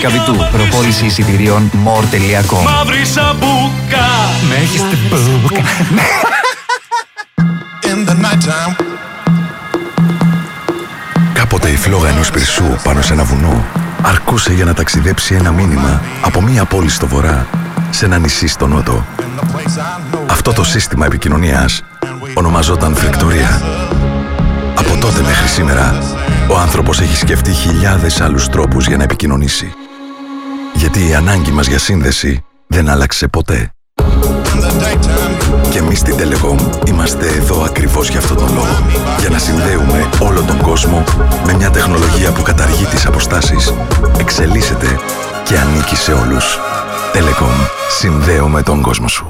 Καβιτού, προπόληση εισιτηρίων more.com. Μαύρη σαμπούκα. Με έχεις την μπούκα. Κάποτε η φλόγα ενός πυρσού πάνω σε ένα βουνό αρκούσε για να ταξιδέψει ένα μήνυμα από μία πόλη στο βορρά σε ένα νησί στο νότο. Αυτό το σύστημα επικοινωνίας ονομαζόταν φρεκτορία. Από τότε μέχρι σήμερα, ο άνθρωπος έχει σκεφτεί χιλιάδες άλλους τρόπους για να επικοινωνήσει. Γιατί η ανάγκη μας για σύνδεση δεν άλλαξε ποτέ. Και εμείς στην Telecom είμαστε εδώ ακριβώς για αυτόν τον λόγο. Για να συνδέουμε όλο τον κόσμο με μια τεχνολογία που καταργεί τις αποστάσεις, εξελίσσεται και ανήκει σε όλους. Telecom. Συνδέουμε τον κόσμο σου.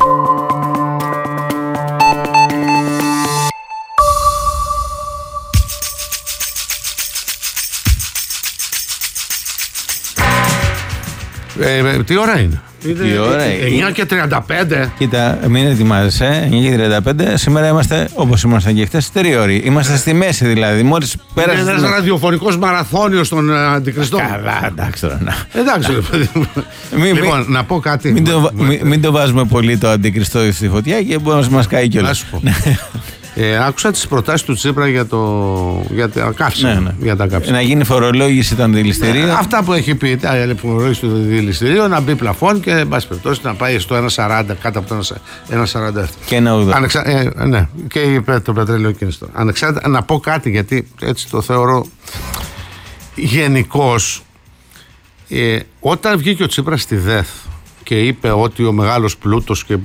Τι ώρα είναι? Τι ώρα είναι? 9 και 35. Κοίτα, μην ετοιμάζεσαι. 9 και 35. Σήμερα είμαστε όπως ήμασταν και χτες, τεριόροι. Είμαστε στη μέση δηλαδή. Μόλις πέρασε. Είναι ένας ραδιοφωνικός μαραθώνιος των αντικριστών. Καλά, εντάξει τώρα. Εντάξει, ρε παιδί μου. Λοιπόν, να πω κάτι. Μην το βάζουμε πολύ το αντικριστό στη φωτιά και μπορεί να μας κάει κιόλας. Άκουσα τις προτάσεις του Τσίπρα για τα καύσιμα. Να γίνει φορολόγηση των δηληστηρίων. Αυτά που έχει πει, η φορολόγηση των δηληστηρίων, να μπει πλαφόν και εν πάση περιπτώσει να πάει στο 1,40, κάτω από το 1,47. Και 1,80. Ναι, και το πετρέλαιο κίνηστο. Ανεξάρτητα, να πω κάτι, γιατί έτσι το θεωρώ γενικώς. Όταν βγήκε ο Τσίπρας στη ΔΕΘ και είπε ότι ο μεγάλος πλούτος και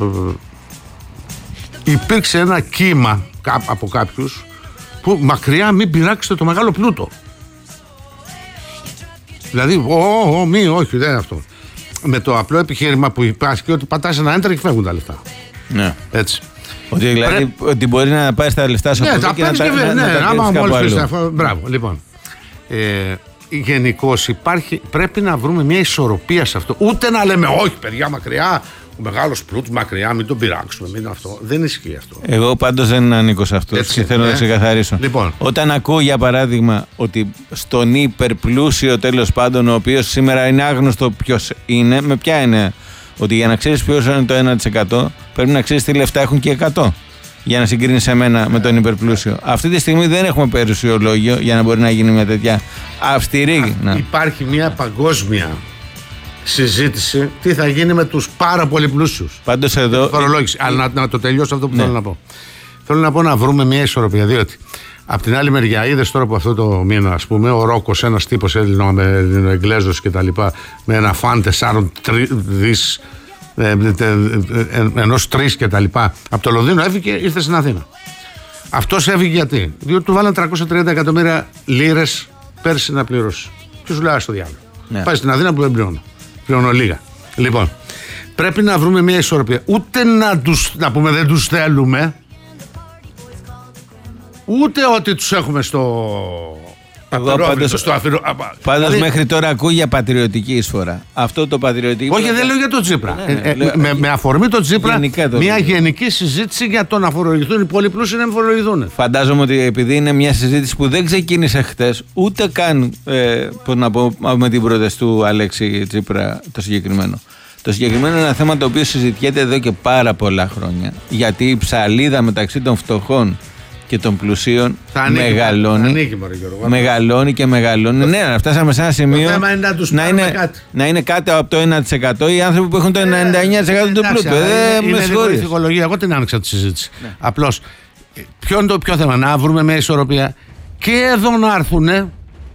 υπήρξε ένα κύμα από κάποιους που μακριά μην πειράξετε το μεγάλο πλούτο. Δηλαδή, όχι, δεν είναι αυτό. Με το απλό επιχείρημα που υπάρχει ότι πατάς ένα enter και φεύγουν τα λεφτά. Ναι. Έτσι. Ότι, δηλαδή, ότι μπορεί να πάρεις τα λεφτά σου από εδώ και να τα πάρεις κάπου αλλού. Μπράβο, λοιπόν. Γενικώς πρέπει να βρούμε μια ισορροπία σε αυτό. Ούτε να λέμε όχι παιδιά μακριά, ο μεγάλος πλούτος μακριά, μην τον πειράξουμε, μην αυτό. Δεν ισχύει αυτό. Εγώ πάντως δεν ανήκω σε αυτό και θέλω να ξεκαθαρίσω. Λοιπόν. Όταν ακούω για παράδειγμα ότι στον υπερπλούσιο τέλος πάντων, ο οποίος σήμερα είναι άγνωστο ποιος είναι, με ποια είναι, ότι για να ξέρεις ποιος είναι το 1% πρέπει να ξέρεις τι λεφτά έχουν και 100. Για να συγκρίνεις εμένα με τον υπερπλούσιο. Αυτή τη στιγμή δεν έχουμε περιουσιολόγιο για να μπορεί να γίνει μια τέτοια αυστηρή. Υπάρχει μια παγκόσμια συζήτηση τι θα γίνει με τους πάρα πολύ πλούσιους. Πάντως εδώ. Φορολόγηση. Αλλά να το τελειώσω αυτό που θέλω να πω. Θέλω να πω να βρούμε μια ισορροπία. Διότι από την άλλη μεριά, είδες τώρα που αυτό το μήνα, ας πούμε, ο Ρόκος, ένας τύπος Ελληνοεγγλέζος και τα λοιπά, με ένα φαν 4 δις. Ενός 3 και τα λοιπά. Από το Λονδίνο έφυγε, ήρθε στην Αθήνα. Αυτός έφυγε γιατί? Διότι του βάλαν 330 εκατομμύρια λίρες πέρσι να πληρώσει. Και σου λέει στο διάλογο. Ναι. Πάει στην Αθήνα που δεν πληρώνω. Πληρώνω λίγα. Λοιπόν, πρέπει να βρούμε μια ισορροπία. Ούτε να πούμε δεν τους θέλουμε, ούτε ότι τους έχουμε στο. Πάντως μέχρι τώρα ακούω για πατριωτική εισφορά. Αυτό το πατριωτικό. Όχι, δεν λέω για τον Τσίπρα. Με αφορμή τον Τσίπρα, μια γενική συζήτηση για το να φορολογηθούν οι πολύ πλούσιοι να μην φορολογηθούν. Φαντάζομαι ότι επειδή είναι μια συζήτηση που δεν ξεκίνησε χτες, ούτε καν με την πρόταση του Αλέξη Τσίπρα το συγκεκριμένο. Το συγκεκριμένο είναι ένα θέμα το οποίο συζητιέται εδώ και πάρα πολλά χρόνια. Γιατί η ψαλίδα μεταξύ των φτωχών και των πλουσίων μεγαλώνει και μεγαλώνει. Ναι, να φτάσαμε σε ένα σημείο να είναι κάτω από το 1% οι άνθρωποι που έχουν το 99% του πλούτου. Είναι λίγο η ψυχολογία. Εγώ την άνοιξα τη συζήτηση. Απλώς, ποιο είναι το πιο θέμα? Να βρούμε μια ισορροπία και εδώ να έρθουνε.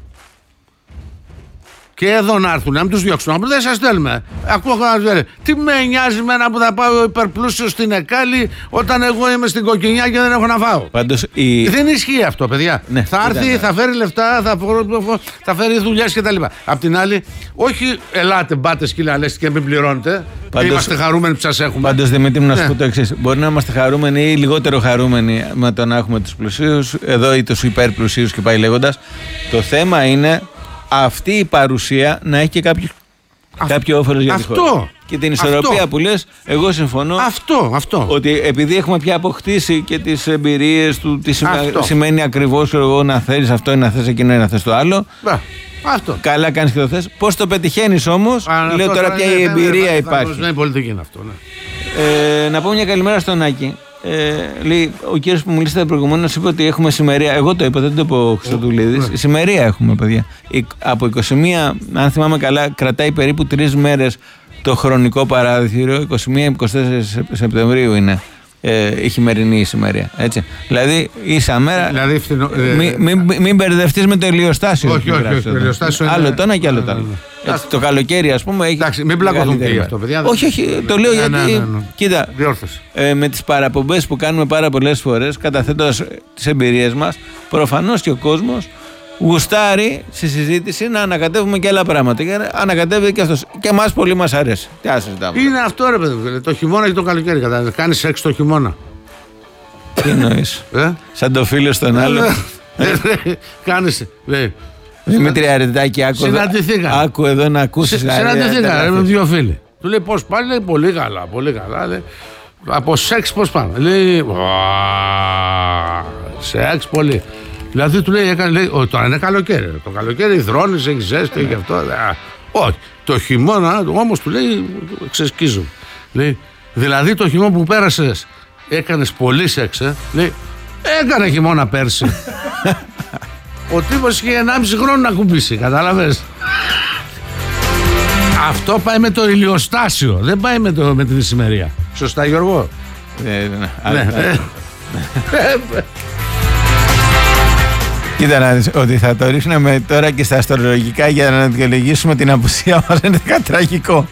Και εδώ να έρθουν, να μην τους διώξουν. Δεν σας θέλουμε. Ακούω να τι με νοιάζει μένα που θα πάω ο υπερπλούσιος στην Εκάλη όταν εγώ είμαι στην Κοκκινιά και δεν έχω να φάω. Πάντως, δεν ισχύει αυτό, παιδιά. Ναι, θα έρθει, θα φέρει λεφτά, θα φέρει δουλειές κτλ. Απ' την άλλη, όχι ελάτε, μπάτε σκύλα λες και μην πληρώνετε. Είμαστε χαρούμενοι που σας έχουμε. Πάντως, Δημήτρη, να σου πω το εξής. Μπορεί να είμαστε χαρούμενοι ή λιγότερο χαρούμενοι με το να έχουμε τους πλουσίους, εδώ ή τους υπερπλουσίους και πάει λέγοντας. Το θέμα είναι αυτή η παρουσία να έχει και κάποιο όφελος για τη χώρα. Και την ισορροπία που λες, εγώ συμφωνώ. Αυτό. Ότι επειδή έχουμε πια αποκτήσει και τις εμπειρίες του, τι σημαίνει ακριβώς να θέλεις αυτό ή να θες εκείνο ή να θες το άλλο. Αυτό. Καλά κάνεις και το θες. Πώς το πετυχαίνεις όμως, λέω τώρα ποια η εμπειρία υπάρχει. Είναι πολιτική είναι αυτό. Ναι. Να πω μια καλημέρα στον Άκη. Λέει, ο κύριος που μιλήσατε προηγουμένως είπε ότι έχουμε σημερία. Εγώ το είπα, δεν το είπε ο Χρυστοδουλίδης. Σημερία έχουμε, παιδιά. Από 21, αν θυμάμαι καλά, κρατάει περίπου 3 μέρες το χρονικό παράθυρο. 21-24 Σεπτεμβρίου είναι η χειμερινή ησημερία. Έτσι. Δηλαδή, ίσα μέρα. Δηλαδή, μην μπερδευτείς με το ηλιοστάσιο. Όχι. Άλλο το ένα και άλλο το άλλο. Έτσι, το καλοκαίρι, ας πούμε, έχει. Εντάξει, μην πλακωθούν και αυτό, παιδιά. Όχι, το λέω γιατί. Κοίτα, διόρθωση. Με τις παραπομπές που κάνουμε πάρα πολλές φορές, καταθέτοντας τις εμπειρίες μας, προφανώς και ο κόσμος γουστάρει στη συζήτηση να ανακατεύουμε και άλλα πράγματα. Και ανακατεύει και αυτός. Και εμάς πολύ μας αρέσει. Τι ας συζητάμε. Είναι αυτό, ρε παιδί. Το χειμώνα και το καλοκαίρι. Κάνεις σεξ το χειμώνα. Τι εννοείς? Σαν το φίλο στον άλλο. Κάνεις. Δημήτρη Αρετάκη, άκου εδώ να ακούσεις. Συναντηθήκαμε με 2 φίλοι. Του λέει πώς πάνε, λέει πολύ καλά, πολύ καλά. Λέει, από σεξ πώς πάνε. Λέει σεξ πολύ. Δηλαδή του λέει, τώρα είναι καλοκαίρι. Το καλοκαίρι υδρώνεις, έχει ζέστη, έχει αυτό. Όχι. Το χειμώνα όμως του λέει ξεσκίζουν. Λέει, δηλαδή το χειμώνα που πέρασες έκανες πολύ σεξ. Λέει, έκανε χειμώνα πέρσι. Ο τύπος είχε 1,5 χρόνο να κουμπίσει, κατάλαβες. Αυτό πάει με το ηλιοστάσιο, δεν πάει με την ησημερία. Σωστά, Γιώργο? Ναι. Κοίτα να δεις ότι θα το ρίχναμε τώρα και στα αστρολογικά για να δικαιολογήσουμε την απουσία μας. Είναι τραγικό.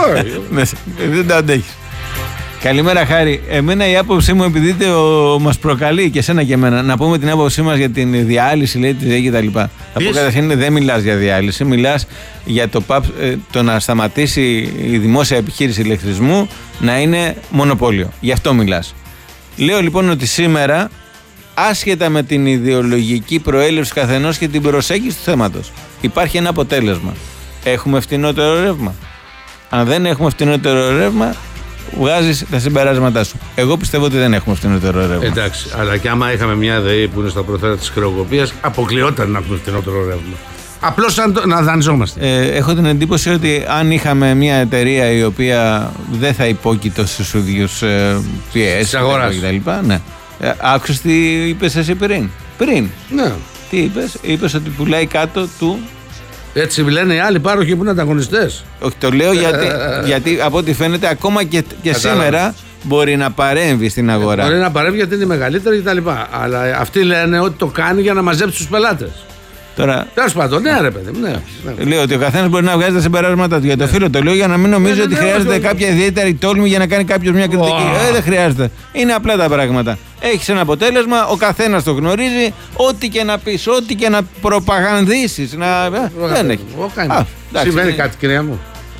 Δεν το αντέχεις. Καλημέρα, Χάρη. Εμένα η άποψή μου, επειδή μας προκαλεί και εσένα και εμένα, να πούμε την άποψή μας για την διάλυση, λέει, τη ΔΕΗ και τα λοιπά. Θα πω καταρχήν, δεν μιλάς για διάλυση, μιλάς για το να σταματήσει η δημόσια επιχείρηση ηλεκτρισμού να είναι μονοπόλιο. Γι' αυτό μιλάς. Λέω λοιπόν ότι σήμερα, άσχετα με την ιδεολογική προέλευση καθενός και την προσέγγιση του θέματος, υπάρχει ένα αποτέλεσμα. Έχουμε φτηνότερο ρεύμα. Αν δεν έχουμε φτηνότερο ρεύμα, βγάζεις τα συμπεράσματά σου. Εγώ πιστεύω ότι δεν έχουμε φτηνότερο ρεύμα. Εντάξει, αλλά και άμα είχαμε μια ΔΕΗ που είναι στα προθέρα της χρεοκοπίας, αποκλειόταν να έχουμε φτηνότερο ρεύμα. Απλώς να δανειζόμαστε. Έχω την εντύπωση ότι αν είχαμε μια εταιρεία η οποία δεν θα υπόκειτο στους ίδιους πιέσεις κτλ. Ναι. Άκουσες τι είπες εσύ πριν. Ναι. Τι είπες? Είπες ότι πουλάει κάτω του. Έτσι λένε οι άλλοι πάροχοι που είναι ανταγωνιστές. Όχι, το λέω γιατί από ό,τι φαίνεται ακόμα και σήμερα μπορεί να παρέμβει στην αγορά. Μπορεί να παρέμβει γιατί είναι μεγαλύτερη κτλ. Αλλά αυτοί λένε ότι το κάνει για να μαζέψει τους πελάτες. Τώρα. Τέλος πάντων, ναι, ρε παιδί μου. Λέω ότι ο καθένας μπορεί να βγάζει τα συμπεράσματα του. Για το φίλο το λέω για να μην νομίζει ότι χρειάζεται κάποια ιδιαίτερη τόλμη για να κάνει κάποιος μια κριτική. Δεν χρειάζεται. Είναι απλά τα πράγματα. Έχεις ένα αποτέλεσμα, ο καθένας το γνωρίζει. Ό,τι και να πεις, ό,τι και να προπαγανδίσεις. Δεν έχει. Συμβαίνει κάτι, κυρία μου.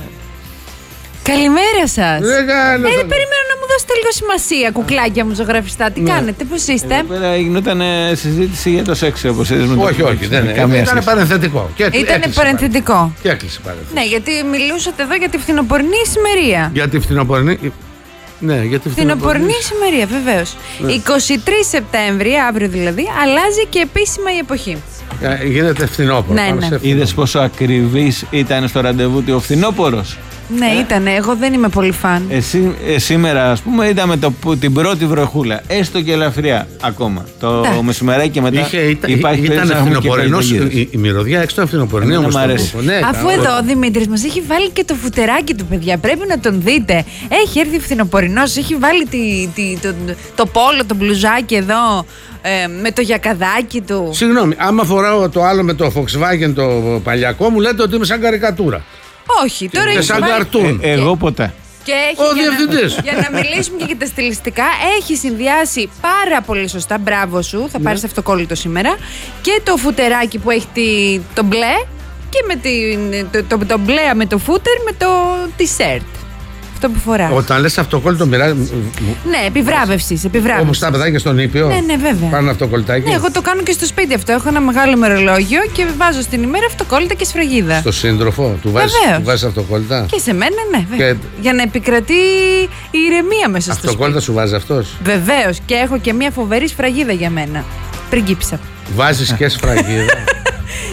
Καλημέρα σας. Περιμένω να μου δώσετε λίγο σημασία, κουκλάκια μου ζωγραφιστά. Τι κάνετε, πώς είστε? Εδώ πέρα γινόταν συζήτηση για το σεξ, όπως είδες. Όχι, δεν είναι. Ήταν παρενθετικό. Ήταν παρενθετικό. Και έκλεισε παρενθετικό. Ναι, γιατί μιλούσατε εδώ για τη φθινοπορεινή ησημερία. Για τη φθινοπορεινή. Ναι, για τη φθινοπορεινή ησημερία, βεβαίως. 23 Σεπτέμβρη, αύριο δηλαδή, αλλάζει και επίσημα η εποχή. Γίνεται φθινόπωρο. Ναι. Είδες πόσο ακριβής ήταν στο ραντεβού του ο φθινόπωρος? Ναι, ήτανε. Εγώ δεν είμαι πολύ φαν. Σήμερα, ας πούμε, είδαμε την πρώτη βροχούλα. Έστω και ελαφριά ακόμα. Το μεσημεράκι και μετά ήταν φθινοπορεινός. Η μυρωδιά έξω ήταν φθινοπορεινή όμως. Αφού εδώ ο Δημήτρης μας έχει βάλει και το φουτεράκι του, παιδιά. Πρέπει να τον δείτε. Έχει έρθει φθινοπορεινός, έχει βάλει το πόλο, το μπλουζάκι εδώ. Με το γιακαδάκι του. Συγγνώμη, άμα φοράω το άλλο με το Volkswagen το παλιακό, μου λέτε ότι είμαι σαν καρικατούρα. Όχι, τώρα είναι σαν καρτούν. Εγώ ποτέ. Και έχει, ο διευθυντής. Για να μιλήσουμε και για τα στιλιστικά, έχει συνδυάσει πάρα πολύ σωστά. Μπράβο σου, θα πάρεις αυτοκόλλητο σήμερα. Και το φουτεράκι που έχει το μπλε και με το μπλε με το φούτερ με το t-shirt. Αυτό που φορά. Όταν λες αυτοκόλλητο μοιράζει. Ναι, επιβράβευση. Όπως τα παιδάκια στον Ήπειο. Ναι, βέβαια. Πάρουν αυτοκολλητάκι. Ναι, εγώ το κάνω και στο σπίτι αυτό. Έχω ένα μεγάλο ημερολόγιο και βάζω στην ημέρα αυτοκόλλητα και σφραγίδα. Στο σύντροφο, του βάζεις αυτοκόλλητα. Και σε μένα, ναι, βέβαια. Και... Για να επικρατεί η ηρεμία μέσα στο σπίτι. Αυτοκόλλητα σου βάζει αυτός? Βεβαίως. Και έχω και μια φοβερή σφραγίδα για μένα. Πριγκίψα. Βάζεις και σφραγίδα?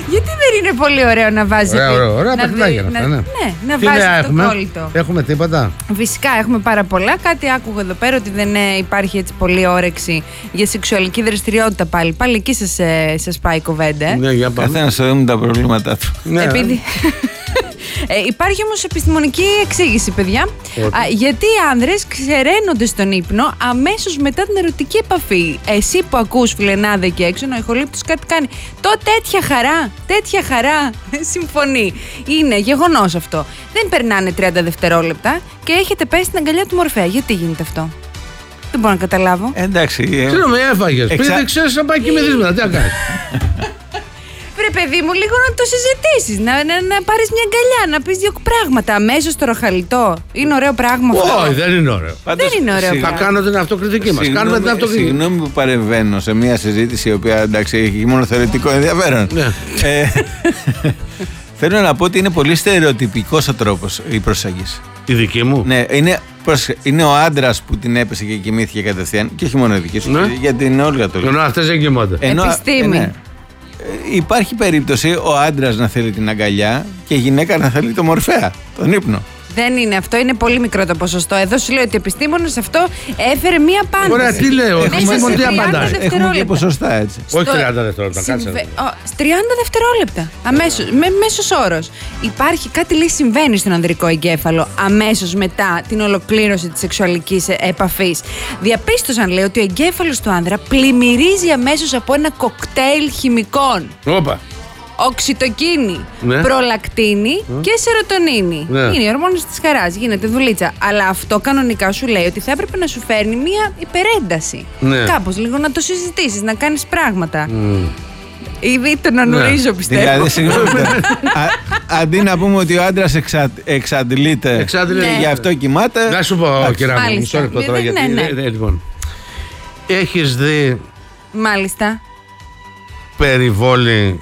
Γιατί δεν είναι πολύ ωραίο να βάζει. Ωραία παιχνίδια αυτά, ναι. Ναι, να βάζει το κόλλητο. Έχουμε τίποτα. Φυσικά έχουμε πάρα πολλά. Κάτι άκουγα εδώ πέρα ότι δεν υπάρχει έτσι πολύ όρεξη για σεξουαλική δραστηριότητα πάλι. Πάλι εκεί σας πάει η κοβέντα. Ναι, για πάμε. Καθένας δούμε τα προβλήματά του. Ναι. Υπάρχει όμως επιστημονική εξήγηση, παιδιά. Γιατί οι άνδρες ξεραίνονται στον ύπνο αμέσως μετά την ερωτική επαφή. Εσύ που ακούς, φιλενάδε εκεί έξω, ο ηχολήπτος κάτι κάνει. Τέτοια χαρά. Συμφωνεί. Είναι γεγονός αυτό. Δεν περνάνε 30 δευτερόλεπτα και έχετε πέσει στην αγκαλιά του Μορφέα. Γιατί γίνεται αυτό? Δεν μπορώ να καταλάβω. Εντάξει. Ξέρω, με έφαγες. Πριν ξέρεις να πάει και με δύσματα. Τι να κάνεις? Βρε παιδί μου, λίγο να το συζητήσεις, να πάρεις μια αγκαλιά, να πεις δύο πράγματα. Αμέσως το ροχαλιτό. Είναι ωραίο πράγμα αυτό? Όχι, δεν είναι ωραίο. Δεν είναι ωραίο. Θα κάνω την αυτοκριτική μας. Κάνουμε την αυτοκριτική. Συγγνώμη που παρεμβαίνω σε μια συζήτηση η οποία, εντάξει, έχει μόνο θεωρητικό ενδιαφέρον. Θέλω να πω ότι είναι πολύ στερεοτυπικός ο τρόπος η προσέγγιση. Η δική μου? Ναι, είναι ο άντρας που την έπεσε και κοιμήθηκε κατευθείαν. Και όχι μόνο η δική σου, για την Όλγα το λέει. Ενώ αυτές δεν κοιμώνται. Επιστήμη. Ναι. Υπάρχει περίπτωση ο άντρας να θέλει την αγκαλιά και η γυναίκα να θέλει το Μορφέα, τον ύπνο. Δεν είναι αυτό, είναι πολύ μικρό το ποσοστό. Εδώ σου λέει ότι ο επιστήμονας αυτό έφερε μία απάντηση. Ωραία, τι λέω, ο επιστήμον τι απαντάει? Έχουμε και ποσοστά έτσι. Όχι 30 δευτερόλεπτα, κάτσε. 30 δευτερόλεπτα, αμέσως, μέσος όρος. Υπάρχει κάτι, λέει, συμβαίνει στον ανδρικό εγκέφαλο αμέσως μετά την ολοκλήρωση της σεξουαλικής επαφής. Διαπίστωσαν, λέει, ότι ο εγκέφαλος του άνδρα πλημμυρίζει αμέσως από ένα κοκτέιλ χημικών. Όπα. Οξυτοκίνη, προλακτίνη και σερωτονίνη. Είναι οι ορμόνες της χαράς, γίνεται δουλίτσα. Αλλά αυτό κανονικά σου λέει ότι θα έπρεπε να σου φέρνει μία υπερένταση. Κάπως λίγο να το συζητήσεις, να κάνεις πράγματα. Ήδη τον ανουρίζω, πιστεύω. Δηλαδή, συγγνώμη, αντί να πούμε ότι ο άντρας εξαντλείται και γι' αυτό κοιμάται. Να σου πω, κυρία μου, μισό λεπτό τώρα, γιατί. Λοιπόν, έχεις δει. Μάλιστα. Περιβόλι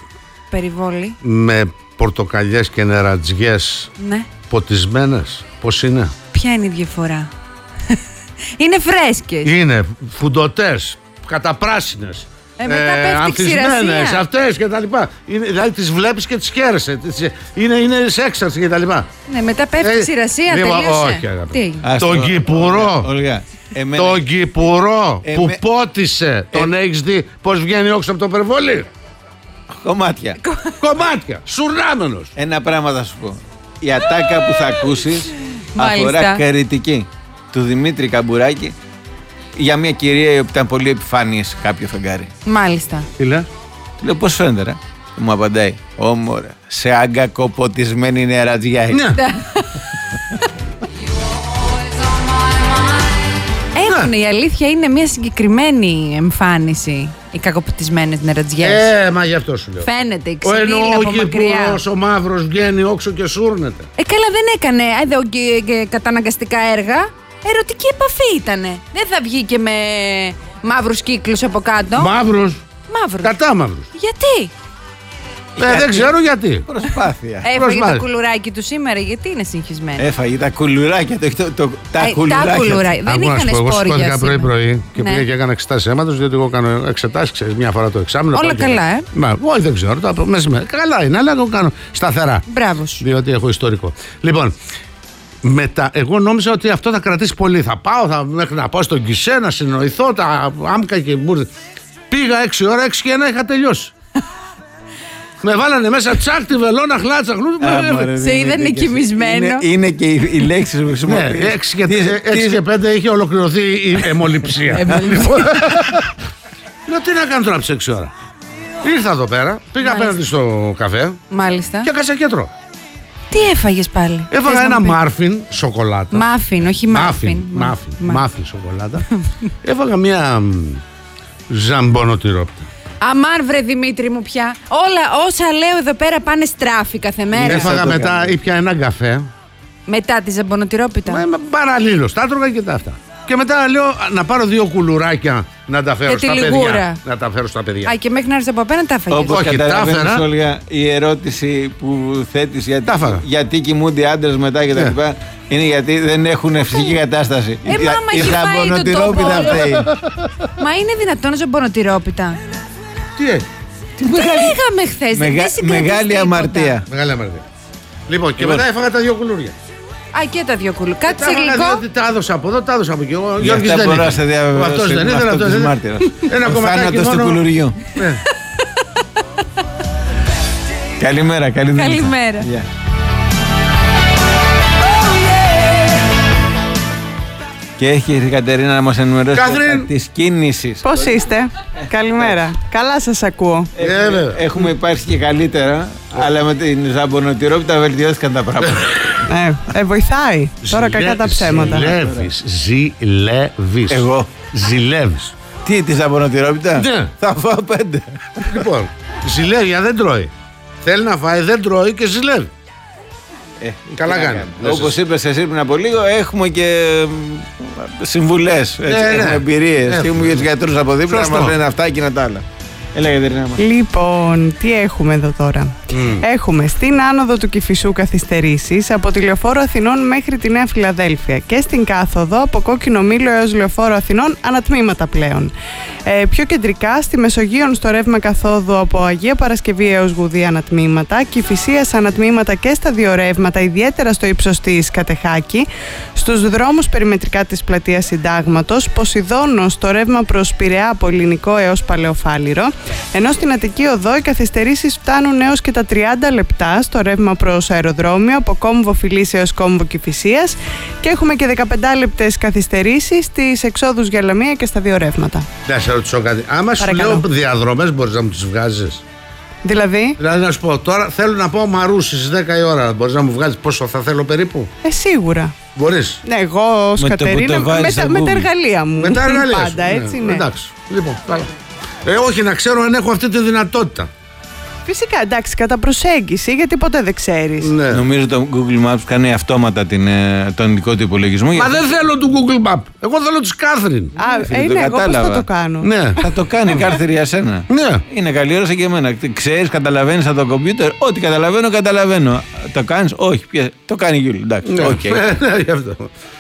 με πορτοκαλιές και νερατζιές ποτισμένες? Πώς είναι? Ποια είναι η διαφορά? Είναι φρέσκες. Είναι φουντωτές, καταπράσινες, ανθισμένες, αυτές και τα λοιπά. Δηλαδή τις βλέπεις και τις χαίρεσαι. Είναι σε έξαρση και τα λοιπά. Ναι, μετά πέφτει η ξηρασία, τελείωσε. Όχι, τον Κυπουρό. Τον Κυπουρό που πότισε, τον έχεις δει πώς βγαίνει όξω από το περιβόλι? Κομμάτια. Σουρνάμενος. Ένα πράγμα θα σου πω. Η ατάκα που θα ακούσεις αφορά κριτική του Δημήτρη Καμπουράκη για μια κυρία η οποία ήταν πολύ επιφανής σε κάποιο φεγγάρι. Μάλιστα. Τι λέει? Του λέω πώς φαίνεται ρε? Και μου απαντάει, όμορφα, σε αγκακοποτισμένη νερατζιά. Ναι. Έχουν, η αλήθεια είναι μια συγκεκριμένη εμφάνιση οι κακοποτισμένες νερατζιές. Μα γι' αυτό σου λέω. Φαίνεται η ξυλίλα από μακριά. Ο μαύρος βγαίνει όξο και σούρνεται. Καλά, δεν έκανε εδώ και καταναγκαστικά έργα. Ερωτική επαφή ήτανε. Δεν θα βγει και με μαύρους κύκλους από κάτω. Μαύρους. Κατά μαύρους. Γιατί? Δεν ξέρω γιατί. Προσπάθεια. Έφαγε τα κουλουράκι του σήμερα, γιατί είναι συγχυσμένο? Έφαγε τα κουλουράκια. Τα κουλουράκια. Δεν είχαν σπόρια. Εγώ σηκώθηκα πρωί-πρωί και πήγα και έκανα εξετάσεις αίματος, διότι εγώ κάνω εξετάσεις, ξέρεις, μια φορά το εξάμηνο. Όλα καλά, Όχι, δεν ξέρω. Καλά είναι, αλλά εγώ κάνω σταθερά. Μπράβο σου. Διότι έχω ιστορικό. Λοιπόν, μετά, εγώ νόμιζα ότι αυτό θα κρατήσει πολύ. Θα πάω μέχρι να πάω στον Κισέ, να συνοηθώ τα άμκα και μπουρδε. Πήγα 6 ώρα, 6 και 1 είχα τελειώσει. Με βάλανε μέσα τσάκ, τη βελόνα, χλάτσα, σε είδανε κοιμισμένο. Είναι και οι λέξεις που χρησιμοποιούν. Ναι, 6 και 5 είχε ολοκληρωθεί η αιμοληψία. Λέω τι να κάνω τώρα από τις 6 ώρα. Ήρθα εδώ πέρα, πήγα απέναντι στο καφέ. Μάλιστα. Και έκασα και τρώω. Τι έφαγες πάλι? Έφαγα ένα μάρφιν σοκολάτα. Μάφιν, όχι μάρφιν. Μάφιν σοκολάτα. Έφαγα μια ζαμπονοτυρόπιτα. Αμάν βρε Δημήτρη μου πια. Όλα όσα λέω εδώ πέρα πάνε στράφη κάθε μέρα. Έφαγα μετά, ήπια ένα καφέ. Μετά τη ζαμπονοτυρόπιτα. Παραλλήλως, τα έτρωγα και τα αυτά. Και μετά λέω να πάρω 2 κουλουράκια να τα φέρω στα παιδιά. Να τα φέρω στα παιδιά. Και μέχρι να έρθει από απέναντι τα έφαγες. Όπως καταλαβαίνεις, Όλγα, η ερώτηση που θέτεις γιατί κοιμούνται οι άντρες μετά και τα λοιπά, είναι γιατί δεν έχουν φυσική κατάσταση. Η ζαμπονοτυρόπιτα φταίει. Μα είναι δυνατόν ζαμπονοτυρόπιτα? Τι έχει? Το λέγαμε χθες. Μεγάλη αμαρτία. Μεγάλη αμαρτία. Λοιπόν, και μετά έφαγα τα 2 κουλούρια. Α, και τα 2 κουλούρια. Κάτι σε γλυκό. Τα έδωσα από εδώ, τα έδωσα από εκεί. Ο Γιώργης δεν ήθελε. Αυτός δεν ήθελε. Αυτός δεν ήθελε. Ένα κομματάκι του κουλουριού. Καλημέρα, καλημέρα. Και έχει η Κατερίνα να μας ενημερώσει της κίνησης. Πώς είστε? Καλημέρα. Καλά σας ακούω. Έχουμε υπάρξει και καλύτερα, αλλά με την ζαμπονοτηρόπιτα βελτιώθηκαν τα πράγματα. Βοηθάει. Τώρα κακά τα ψέματα. Ζηλεύεις. Εγώ. Ζηλεύεις. Τι, τη ζαμπονοτηρόπιτα? Ναι. Θα φάω 5. Λοιπόν, ζηλεύει, δεν τρώει. Θέλει να φάει, δεν τρώει και ζηλεύει. Καλά κάνει. Όπως είπες εσύ πριν από λίγο, έχουμε και συμβουλές. Έχουμε εμπειρίες. Και έχουμε και τους γιατρούς από δίπλα να μας λένε αυτά και να τα άλλα. Λοιπόν, τι έχουμε εδώ τώρα? Έχουμε στην άνοδο του Κηφισού καθυστερήσεις από τη Λεωφόρο Αθηνών μέχρι τη Νέα Φιλαδέλφεια και στην κάθοδο από Κόκκινο Μήλο έως Λεωφόρο Αθηνών ανατμήματα πλέον. Πιο κεντρικά στη Μεσογείων στο ρεύμα καθόδου από Αγία Παρασκευή έως Γουδία ανατμήματα, Κηφισίας ανατμήματα και στα δύο ρεύματα, ιδιαίτερα στο ύψος της Κατεχάκη, στους δρόμους περιμετρικά της πλατείας Συντάγματος, Ποσειδώνος στο ρεύμα προς Πειραιά από Ελληνικό έως Παλαιοφάλιρο, ενώ στην Αττική Οδό οι καθυστερήσεις φτάνουν έως και τα 30 λεπτά στο ρεύμα προς αεροδρόμιο από Κόμβο Φιλής έως Κόμβο Κηφισίας και έχουμε και 15 λεπτές καθυστερήσεις στις εξόδους για Λαμία και στα δύο ρεύματα. Να σε ρωτήσω κάτι. Άμα σου λέω διαδρομές μπορείς να μου τις βγάζεις? Δηλαδή να σου πω, τώρα θέλω να πάω Μαρούσι στις 10 η ώρα. Μπορείς να μου βγάλεις πόσο θα θέλω περίπου? Σίγουρα. Μπορείς. Ναι, εγώ ως Κατερίνα με τα εργαλεία μου. Με τα εργαλεία πάντα, έτσι, ναι. Εντάξει. Λοιπόν, καλά. Όχι, να ξέρω αν έχω αυτή τη δυνατότητα. Φυσικά, εντάξει, κατά προσέγγιση, γιατί ποτέ δεν ξέρεις. Ναι. Νομίζω το Google Maps κάνει αυτόματα τον δικό του υπολογισμό. Μα δεν θέλω του Google Map. Εγώ θέλω της Κάθριν. Ναι, εγώ πώς θα το κάνω? Ναι. Θα το κάνει η Κάθριν για σένα. Ναι. Είναι καλή ώρα και εμένα. Ξέρεις, καταλαβαίνεις από το κομπιούτερ. Ό,τι καταλαβαίνω. Το κάνεις? Όχι. Το κάνει η Γιούλη. Εντάξει. Ναι. Okay.